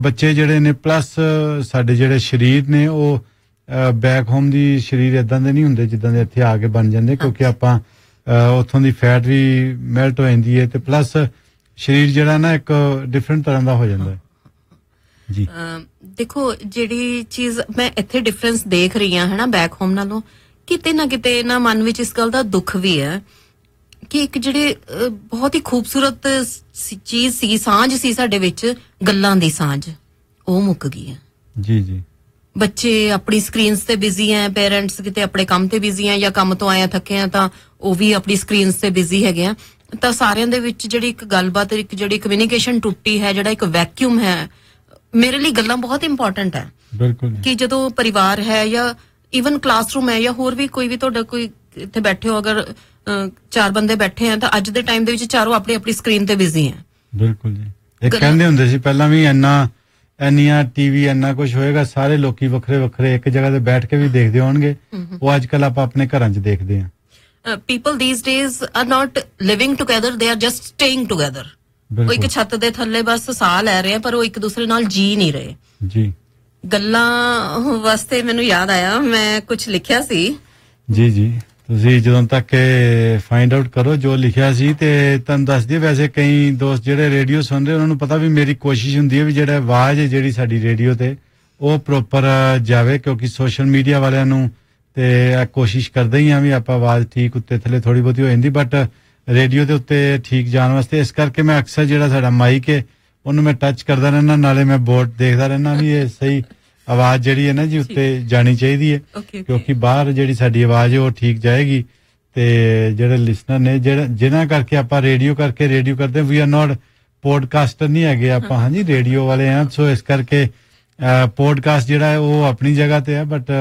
ਬੱਚੇ ਜਿਹੜੇ ਨੇ ਪਲੱਸ ਸਾਡੇ ਜਿਹੜੇ ਸਰੀਰ ਨੇ ਉਹ ਬੈਕ ਹੋਮ ਦੀ ਸਰੀਰ ਇਦਾਂ ਦੇ ਨਹੀਂ ਹੁੰਦੇ ਜਿੱਦਾਂ ਦੇ ਇੱਥੇ ਆ ਕੇ ਬਣ ਜਾਂਦੇ ਕਿਉਂਕਿ ਆਪਾਂ ਉੱਥੋਂ ਦੀ ਫੈਟ ਵੀ ਮੈਲਟ ਹੋ ਜਾਂਦੀ ਹੈ ਤੇ ਪਲੱਸ ਸਰੀਰ ਜਿਹੜਾ ਨਾ ਇੱਕ ਡਿਫਰੈਂਟ ਤਰ੍ਹਾਂ ਦਾ ਹੋ ਜਾਂਦਾ ਹੈ ਜੀ। ਦੇਖੋ ਜਿਹੜੀ ਚੀਜ਼ ਮੈਂ ਇੱਥੇ ਡਿਫਰੈਂਸ ਦੇਖ ਰਹੀ ਹਾਂ ਹਨਾ ਬੈਕ ਹੋਮ ਨਾਲੋਂ ਕਿਤੇ ਨਾ ਕਿਤੇ ਨਾ ਮਨ ਵਿੱਚ ਇਸ ਗੱਲ ਦਾ ਦੁੱਖ ਵੀ ਹੈ ਕਿ ਇੱਕ ਜਿਹੜੇ ਬਹੁਤ ਹੀ ਖੂਬਸੂਰਤ ਚੀਜ਼ ਸੀ ਸਾਂਝ ਸੀ ਸਾਡੇ ਵਿੱਚ ਗੱਲਾਂ ਦੀ ਸਾਂਝ ਉਹ ਮੁੱਕ ਗਈ ਹੈ ਜੀ ਜੀ। ਬੱਚੇ ਆਪਣੀ ਸਕਰੀਨਸ ਤੇ ਬਿਜ਼ੀ ਹੈ ਪੇਰੈਂਟਸ ਕਿਤੇ ਆਪਣੇ ਕੰਮ ਤੇ ਬਿਜ਼ੀ ਹੈ ਜਾਂ ਕੰਮ ਤੋਂ ਆਇਆ ਥੱਕੇ ਆ ਤਾਂ ਉਹ ਵੀ ਆਪਣੀ ਸਕਰੀਨਸ ਤੇ ਬਿਜ਼ੀ ਹੈਗੇ ਆ ਤਾਂ ਸਾਰਿਆਂ ਦੇ ਵਿੱਚ ਜਿਹੜੀ ਇੱਕ ਗੱਲਬਾਤ ਇੱਕ ਜਿਹੜੀ ਕਮਿਊਨੀਕੇਸ਼ਨ ਟੁੱਟੀ ਹੈ ਜਿਹੜਾ ਇੱਕ ਵੈਕਿਊਮ ਹੈ ਮੇਰੇ ਲਈ ਗੱਲਾਂ ਬਹੁਤ ਇੰਪੋਰਟੈਂਟ ਹੈ ਬਿਲਕੁਲ ਕਿ ਜਦੋਂ ਪਰਿਵਾਰ ਹੈ ਜਾਂ ਈਵਨ ਕਲਾਸਰੂਮ ਹੈ ਜਾਂ ਹੋਰ ਵੀ ਕੋਈ ਵੀ ਤੁਹਾਡਾ ਕੋਈ ਇੱਥੇ ਬੈਠੇ ਹੋ ਅਗਰ 4 ਬੰਦੇ ਬੈਠੇ ਆ ਤਾਂ ਅੱਜ ਦੇ ਟਾਈਮ ਦੇ ਵਿੱਚ ਚਾਰੋਂ ਆਪਣੀ ਆਪਣੀ ਸਕਰੀਨ ਤੇ ਬਿਜ਼ੀ ਹੈ। ਬਿਲਕੁਲ ਜੀ। ਇਹ ਕਹਿੰਦੇ ਹੁੰਦੇ ਸੀ ਪਹਿਲਾਂ ਵੀ ਇੰਨੀਆਂ ਟੀਵੀ ਇੰਨਾ ਕੁਝ ਹੋਏਗਾ ਸਾਰੇ ਲੋਕੀ ਵੱਖਰੇ ਵੱਖਰੇ ਇੱਕ ਜਗ੍ਹਾ ਤੇ ਬੈਠ ਕੇ ਵੀ ਦੇਖਦੇ ਹੋਣਗੇ ਉਹ ਅੱਜ ਕੱਲ ਆਪਾਂ ਆਪਣੇ ਘਰਾਂ 'ਚ ਦੇਖਦੇ ਹਾਂ। people these days are not living together they are just staying together ਉਹ ਇੱਕ ਛੱਤ ਦੇ ਥੱਲੇ ਬਸ ਸਾਹ ਲੈ ਰਹੇ ਆ ਪਰ ਉਹ ਇੱਕ ਦੂਸਰੇ ਨਾਲ ਜੀ ਨਹੀਂ ਰਹੇ ਜੀ। ਗੱਲਾਂ ਵਾਸਤੇ ਮੈਨੂੰ ਯਾਦ ਆਇਆ ਮੈਂ ਕੁਝ ਲਿਖਿਆ ਸੀ ਜੀ ਜੀ ਤੁਸੀਂ ਜਦੋਂ ਤੱਕ ਫਾਈਂਡ ਆਊਟ ਕਰੋ ਜੋ ਲਿਖਿਆ ਸੀ ਤੇ ਤੁਹਾਨੂੰ ਦੱਸ ਦਈਏ ਵੈਸੇ ਕਈ ਦੋਸਤ ਜਿਹੜੇ ਰੇਡੀਓ ਸੁਣ ਰਹੇ ਉਹਨਾਂ ਨੂੰ ਪਤਾ ਵੀ ਮੇਰੀ ਕੋਸ਼ਿਸ਼ ਹੁੰਦੀ ਹੈ ਵੀ ਜਿਹੜਾ ਆਵਾਜ਼ ਹੈ ਜਿਹੜੀ ਸਾਡੀ ਰੇਡੀਓ ਤੇ ਉਹ ਪ੍ਰੋਪਰ ਜਾਵੇ ਕਿਉਂਕਿ ਸੋਸ਼ਲ ਮੀਡੀਆ ਵਾਲਿਆਂ ਨੂੰ ਤੇ ਕੋਸ਼ਿਸ਼ ਕਰਦੇ ਹੀ ਆ ਵੀ ਆਪਾਂ ਆਵਾਜ਼ ਠੀਕ ਉੱਤੇ ਥੱਲੇ ਥੋੜੀ ਬਹੁਤੀ ਹੋ ਜਾਂਦੀ ਬਟ ਰੇਡੀਓ ਦੇ ਉੱਤੇ ਠੀਕ ਜਾਣ ਵਾਸਤੇ ਇਸ ਕਰਕੇ ਮੈਂ ਅਕਸਰ ਜਿਹੜਾ ਸਾਡਾ ਮਾਈਕ ਹੈ ਉਹਨੂੰ ਮੈਂ ਟੱਚ ਕਰਦਾ ਰਹਿਣਾ ਨਾਲੇ ਮੈਂ ਬੋਰਡ ਦੇਖਦਾ ਰਹਿਣਾ ਵੀ ਇਹ ਸਹੀ ਆਵਾਜ਼ ਜਿਹੜੀ ਹੈ ਨਾ ਜੀ ਉੱਤੇ ਜਾਣੀ ਚਾਹੀਦੀ ਹੈ ਕਿਉਂਕਿ ਬਾਹਰ ਜਿਹੜੀ ਸਾਡੀ ਆਵਾਜ਼ ਹੈ ਉਹ ਠੀਕ ਜਾਏਗੀ ਤੇ ਜਿਹੜੇ ਲਿਸਨਰ ਨੇ ਜਿਨ੍ਹਾਂ ਕਰਕੇ ਆਪਾਂ ਰੇਡੀਓ ਕਰਦੇ ਵੀ ਆਰ ਨਾਟ ਪੋਡਕਾਸਟਰ ਨਹੀਂ ਹੈਗੇ ਆਪਾਂ ਹਾਂਜੀ ਰੇਡੀਓ ਵਾਲੇ ਆ ਸੋ ਇਸ ਕਰਕੇ ਪੋਡਕਾਸਟ ਜਿਹੜਾ ਹੈ ਉਹ ਆਪਣੀ ਜਗ੍ਹਾ ਤੇ ਹੈ ਬਟ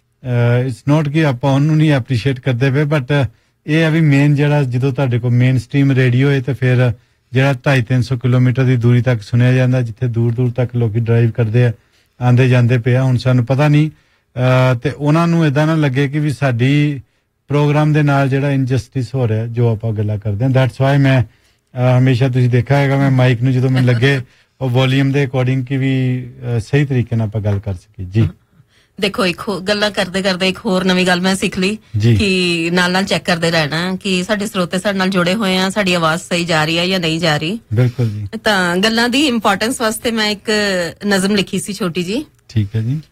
ਇਟਸ ਨਾਟ ਕਿ ਆਪਾਂ ਉਹਨੂੰ ਨਹੀਂ ਐਪਰੀਸ਼ੀਏਟ ਕਰਦੇ ਪਏ ਬਟ ਇਹ ਹੈ ਵੀ ਮੇਨ ਜਿਹੜਾ ਜਦੋਂ ਤੁਹਾਡੇ ਕੋਲ ਮੇਨ ਸਟ੍ਰੀਮ ਰੇਡੀਓ ਹੈ ਤੇ ਫਿਰ ਜਿਹੜਾ 250-300 ਕਿਲੋਮੀਟਰ ਦੀ ਦੂਰੀ ਤੱਕ ਸੁਣਿਆ ਜਾਂਦਾ ਜਿੱਥੇ ਦੂਰ ਦੂਰ ਤੱਕ ਲੋਕੀ ਡਰਾਈਵ ਕਰਦੇ ਆ ਆਂਦੇ ਜਾਂਦੇ ਪਿਆ ਹੁਣ ਸਾਨੂੰ ਪਤਾ ਨਹੀਂ ਤੇ ਉਹਨਾਂ ਨੂੰ ਇਦਾਂ ਨਾ ਲੱਗੇ ਕਿ ਵੀ ਸਾਡੀ ਪ੍ਰੋਗਰਾਮ ਦੇ ਨਾਲ ਜਿਹੜਾ ਇਨਜਸਟਿਸ ਹੋ ਰਿਹਾ ਜੋ ਆਪਾਂ ਗੱਲਾਂ ਕਰਦੇ ਹਾਂ ਦੈਟਸ ਵਾਈ ਮੈਂ ਹਮੇਸ਼ਾ ਤੁਸੀਂ ਦੇਖਿਆ ਹੈਗਾ ਮੈਂ ਮਾਈਕ ਨੂੰ ਜਦੋਂ ਮੈਨੂੰ ਲੱਗੇ ਉਹ ਵੋਲੀਅਮ ਦੇ ਅਕੋਰਡਿੰਗ ਕਿ ਵੀ ਸਹੀ ਤਰੀਕੇ ਨਾਲ ਆਪਾਂ ਗੱਲ ਕਰ ਸਕੀਏ ਜੀ। ਦੇਖੋ ਇੱਕ ਗੱਲਾਂ ਕਰਦੇ ਕਰਦੇ ਇੱਕ ਹੋਰ ਨਵੀਂ ਗੱਲ ਮੈਂ ਸਿੱਖ ਲਈ ਕਿ ਨਾਲ ਚੈੱਕ ਕਰਦੇ ਰਹਿਣਾ ਕਿ ਸਾਡੇ ਸਰੋਤੇ ਸਾਡੇ ਨਾਲ ਜੁੜੇ ਹੋਏ ਆ ਸਾਡੀ ਆਵਾਜ਼ ਸਹੀ ਜਾ ਰਹੀ ਹੈ ਜਾਂ ਨਹੀਂ ਜਾ ਰਹੀ। ਬਿਲਕੁਲ ਜੀ। ਤਾਂ ਗੱਲਾਂ ਦੀ ਇੰਪੋਰਟੈਂਸ ਵਾਸਤੇ ਮੈਂ ਇੱਕ ਨਜ਼ਮ ਲਿਖੀ ਸੀ ਛੋਟੀ ਜੀ। ਠੀਕ ਹੈ ਜੀ।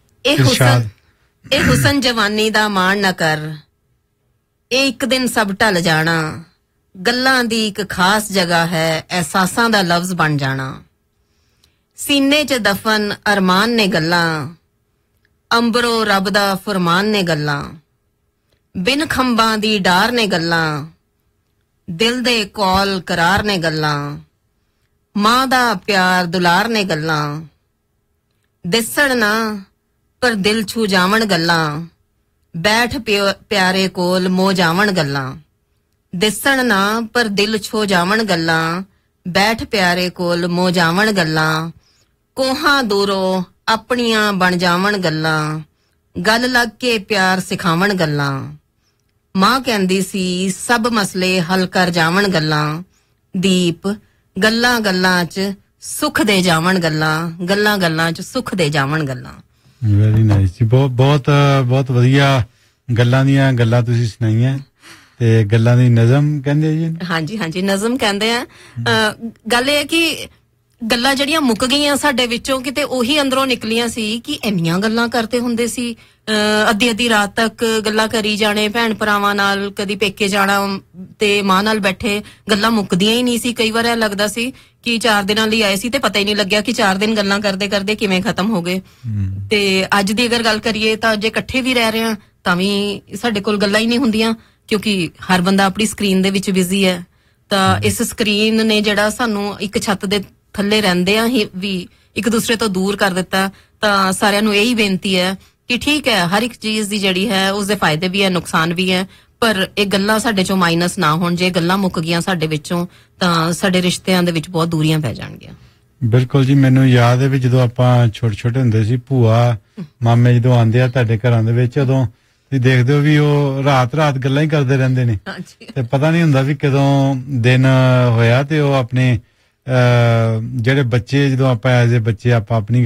ਇਹ ਹੁਸਨ ਜਵਾਨੀ ਦਾ ਮਾਣ ਨਾ ਕਰ ਇਹ ਇੱਕ ਦਿਨ ਸਭ ਢਲ ਜਾਣਾ ਗੱਲਾਂ ਦੀ ਇੱਕ ਖਾਸ ਜਗ੍ਹਾ ਹੈ ਅਹਿਸਾਸਾਂ ਦਾ ਲਫ਼ਜ਼ ਬਣ ਜਾਣਾ ਸੀਨੇ 'ਚ ਦਫਨ ਅਰਮਾਨ ਨੇ ਗੱਲਾਂ ਅੰਬਰੋ ਰੱਬ ਦਾ ਫਰਮਾਨ ਨੇ ਗੱਲਾਂ ਬਿਨ ਖੰਭਾਂ ਦੀ ਡਾਰ ਨੇ ਗੱਲਾਂ ਦਿਲ ਦੇ ਕੋਲ ਕਰਾਰ ਨੇ ਗੱਲਾਂ ਮਾਂ ਦਾ ਪਿਆਰ ਦੁਲਾਰ ਨੇ ਗੱਲਾਂ ਦਿਸਣ ਨਾ ਪਰ ਦਿਲ ਛੂ ਜਾਵਣ ਗੱਲਾਂ ਬੈਠ ਪਿਆਰੇ ਕੋਲ ਮੋ ਜਾਵਣ ਗੱਲਾਂ ਦਿਸਣ ਨਾ ਪਰ ਦਿਲ ਛੋ ਜਾਵਣ ਗੱਲਾਂ ਬੈਠ ਪਿਆਰੇ ਕੋਲ ਮੋ ਜਾਵਣ ਗੱਲਾਂ ਕੋਹਾਂ ਦੂਰੋਂ ਆਪਣੀਆਂ ਬਣ ਜਾਵਣ ਗੱਲਾਂ ਗੱਲ ਲੱਗ ਕੇ ਪਿਆਰ ਸਿਖਾਵਣ ਗੱਲਾਂ ਮਾਂ ਕਹਿੰਦੀ ਸੀ ਸਭ ਮਸਲੇ ਹੱਲ ਕਰ ਜਾਵਣ ਗੱਲਾਂ ਦੀਪ ਗੱਲਾਂ ਗੱਲਾਂ 'ਚ ਸੁੱਖ ਦੇ ਜਾਵਣ ਗੱਲਾਂ ਗੱਲਾਂ 'ਚ ਸੁੱਖ ਦੇ ਜਾਵਣ ਗੱਲਾਂ। ਵੈਰੀ ਨਾਈਸ ਜੀ ਬਹੁਤ ਬਹੁਤ ਵਧੀਆ ਗੱਲਾਂ ਦੀਆਂ ਗੱਲਾਂ ਤੁਸੀਂ ਸੁਣਾਈਆਂ ਤੇ ਗੱਲਾਂ ਦੀ ਨਜ਼ਮ ਕਹਿੰਦੇ ਜੀ। ਹਾਂਜੀ ਨਜ਼ਮ ਕਹਿੰਦੇ ਆ ਗੱਲ ਇਹ ਹੈ ਕਿ ਗੱਲਾਂ ਜਿਹੜੀਆਂ ਮੁੱਕ ਗਈਆਂ ਸਾਡੇ ਵਿੱਚੋਂ ਕਿਤੇ ਉਹੀ ਅੰਦਰੋਂ ਨਿਕਲੀਆਂ ਸੀ ਕਿ ਇੰਨੀਆਂ ਗੱਲਾਂ ਕਰਦੇ ਹੁੰਦੇ ਸੀ ਅੱਧੀ ਰਾਤ ਤੱਕ ਗੱਲਾਂ ਕਰੀ ਜਾਣੇ ਭੈਣ ਭਰਾਵਾਂ ਨਾਲ ਕਦੀ ਪੇਕੇ ਜਾਣਾ ਤੇ ਮਾਂ ਨਾਲ ਬੈਠੇ ਗੱਲਾਂ ਮੁੱਕਦੀਆਂ ਹੀ ਨਹੀਂ ਸੀ ਕਈ ਵਾਰ ਇਹ ਲੱਗਦਾ ਸੀ ਕਿ 4 ਦਿਨਾਂ ਲਈ ਆਏ ਸੀ ਤੇ ਪਤਾ ਹੀ ਨਹੀਂ ਲੱਗਿਆ ਕਿ 4 ਦਿਨ ਗੱਲਾਂ ਕਰਦੇ ਕਰਦੇ ਕਿਵੇਂ ਖਤਮ ਹੋ ਗਏ ਤੇ ਅੱਜ ਦੀ ਅਗਰ ਗੱਲ ਕਰੀਏ ਤਾਂ ਜੇ ਇਕੱਠੇ ਵੀ ਰਹਿ ਰਹੇ ਹਾਂ ਤਾਂ ਵੀ ਸਾਡੇ ਕੋਲ ਗੱਲਾਂ ਹੀ ਨਹੀਂ ਹੁੰਦੀਆਂ ਕਿਉਂਕਿ ਹਰ ਬੰਦਾ ਆਪਣੀ ਸਕਰੀਨ ਦੇ ਵਿੱਚ ਬਿਜ਼ੀ ਹੈ ਤਾਂ ਇਸ ਸਕਰੀਨ ਨੇ ਜਿਹੜਾ ਸਾਨੂੰ ਇੱਕ ਛੱਤ ਦੇ ਥੱਲੇ ਰਹਿੰਦੇ ਆ ਹੀ ਵੀ ਇੱਕ ਦੂਸਰੇ ਤੋਂ ਦੂਰ ਕਰ ਦਿੱਤਾ ਤਾਂ ਸਾਰਿਆਂ ਨੂੰ ਇਹੀ ਬੇਨਤੀ ਹੈ ਕਿ ਠੀਕ ਹੈ ਹਰ ਇੱਕ ਚੀਜ਼ ਦੀ ਜਿਹੜੀ ਹੈ ਉਸਦੇ ਫਾਇਦੇ ਵੀ ਹੈ ਨੁਕਸਾਨ ਵੀ ਹੈ ਪਰ ਇਹ ਗੱਲਾਂ ਸਾਡੇ ਚੋਂ ਮਾਈਨਸ ਨਾ ਹੋਣ ਜੇ ਗੱਲਾਂ ਮੁੱਕ ਗਈਆਂ ਸਾਡੇ ਵਿੱਚੋਂ ਤਾਂ ਸਾਡੇ ਰਿਸ਼ਤਿਆਂ ਦੇ ਵਿੱਚ ਬਹੁਤ ਦੂਰੀਆਂ ਪੈ ਜਾਣਗੀਆਂ। ਬਿਲਕੁਲ ਜੀ ਮੈਨੂੰ ਯਾਦ ਹੈ ਵੀ ਜਦੋਂ ਆਪਾਂ ਛੋਟੇ ਹੁੰਦੇ ਸੀ ਭੂਆ ਮਾਮੇ ਜਦੋਂ ਆਉਂਦੇ ਆ ਤੁਹਾਡੇ ਘਰਾਂ ਦੇ ਵਿੱਚ ਉਦੋਂ ਤੁਸੀਂ ਦੇਖਦੇ ਹੋ ਵੀ ਉਹ ਰਾਤ ਗੱਲਾਂ ਹੀ ਕਰਦੇ ਰਹਿੰਦੇ ਨੇ ਤੇ ਪਤਾ ਨਹੀਂ ਹੁੰਦਾ ਵੀ ਕਦੋਂ ਦਿਨ ਹੋਇਆ ਤੇ ਉਹ ਆਪਣੇ ਜਿਹੜੇ ਬੱਚੇ ਜਦੋਂ ਆਪਾਂ ਐਜ਼ ਏ ਬੱਚੇ ਆਪਾਂ ਆਪਣੀ